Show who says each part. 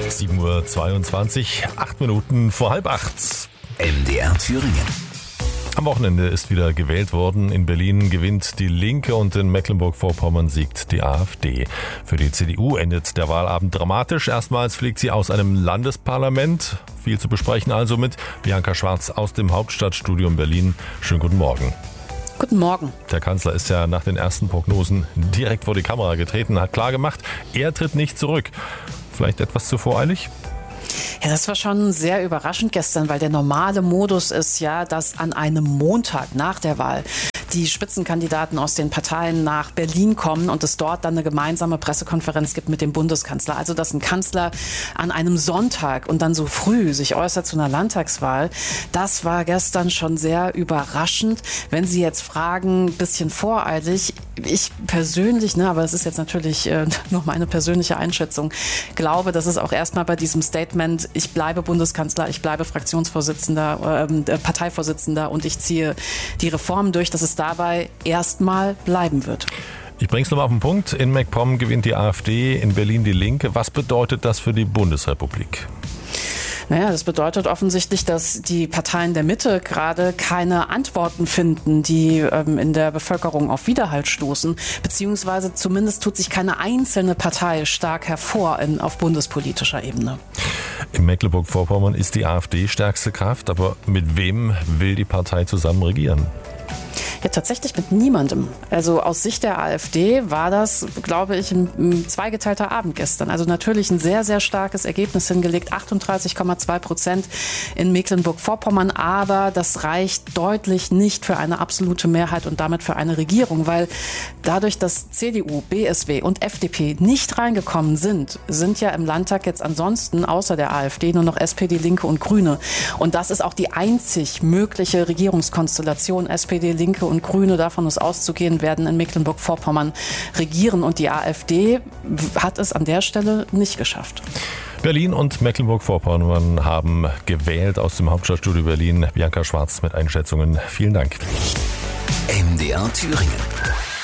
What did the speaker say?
Speaker 1: 7:22 Uhr, 8 Minuten vor halb 8.
Speaker 2: MDR Thüringen.
Speaker 1: Am Wochenende ist wieder gewählt worden. In Berlin gewinnt die Linke und in Mecklenburg-Vorpommern siegt die AfD. Für die CDU endet der Wahlabend dramatisch. Erstmals fliegt sie aus einem Landesparlament. Viel zu besprechen also mit Bianca Schwarz aus dem Hauptstadtstudio in Berlin. Schönen guten Morgen.
Speaker 3: Guten Morgen.
Speaker 1: Der Kanzler ist ja nach den ersten Prognosen direkt vor die Kamera getreten, hat klargemacht, er tritt nicht zurück. Vielleicht etwas zu voreilig?
Speaker 3: Ja, das war schon sehr überraschend gestern, weil der normale Modus ist ja, dass an einem Montag nach der Wahl die Spitzenkandidaten aus den Parteien nach Berlin kommen und es dort dann eine gemeinsame Pressekonferenz gibt mit dem Bundeskanzler. Also, dass ein Kanzler an einem Sonntag und dann so früh sich äußert zu einer Landtagswahl, das war gestern schon sehr überraschend. Wenn Sie jetzt fragen, ein bisschen voreilig, ich persönlich, aber es ist jetzt natürlich nur meine persönliche Einschätzung, glaube, dass es auch erstmal bei diesem Statement, ich bleibe Bundeskanzler, ich bleibe Fraktionsvorsitzender, Parteivorsitzender und ich ziehe die Reformen durch, dass es dabei erstmal bleiben wird.
Speaker 1: Ich bring's nochmal auf den Punkt. In MacPom gewinnt die AfD, in Berlin die Linke. Was bedeutet das für die Bundesrepublik?
Speaker 3: Naja, das bedeutet offensichtlich, dass die Parteien der Mitte gerade keine Antworten finden, die in der Bevölkerung auf Widerhall stoßen. Beziehungsweise zumindest tut sich keine einzelne Partei stark hervor auf bundespolitischer Ebene.
Speaker 1: In Mecklenburg-Vorpommern ist die AfD stärkste Kraft, aber mit wem will die Partei zusammen regieren?
Speaker 3: Ja, tatsächlich mit niemandem. Also aus Sicht der AfD war das, glaube ich, ein zweigeteilter Abend gestern. Also natürlich ein sehr, sehr starkes Ergebnis hingelegt, 38,2% in Mecklenburg-Vorpommern. Aber das reicht deutlich nicht für eine absolute Mehrheit und damit für eine Regierung, weil dadurch, dass CDU, BSW und FDP nicht reingekommen sind ja im Landtag jetzt ansonsten außer der AfD nur noch SPD, Linke und Grüne. Und das ist auch die einzig mögliche Regierungskonstellation. SPD, Linke und Grüne, davon ist auszugehen, werden in Mecklenburg-Vorpommern regieren. Und die AfD hat es an der Stelle nicht geschafft.
Speaker 1: Berlin und Mecklenburg-Vorpommern haben gewählt aus dem Hauptstadtstudio Berlin. Bianca Schwarz mit Einschätzungen. Vielen Dank.
Speaker 2: MDR Thüringen.